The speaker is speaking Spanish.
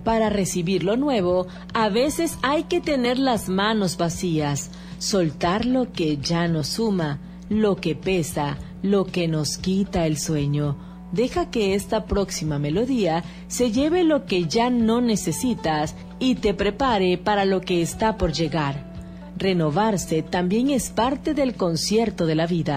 Para recibir lo nuevo, a veces hay que tener las manos vacías, soltar lo que ya no suma, lo que pesa, lo que nos quita el sueño. Deja que esta próxima melodía se lleve lo que ya no necesitas y te prepare para lo que está por llegar. Renovarse también es parte del concierto de la vida.